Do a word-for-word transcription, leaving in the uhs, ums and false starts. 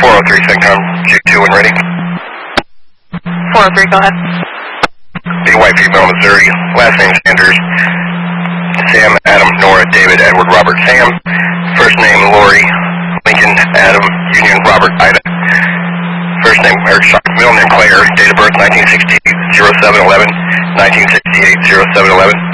four oh three, Centcom, J two when ready. four oh three, go ahead. A white female, Missouri, last name Sanders. Sam, Adam, Nora, David, Edward, Robert, Sam. First name Lori, Lincoln, Adam, Union, Robert, Ida. First name Eric Shock, middle name Claire, date of birth nineteen sixty-eight, oh seven eleven, nineteen sixty-eight, oh seven eleven.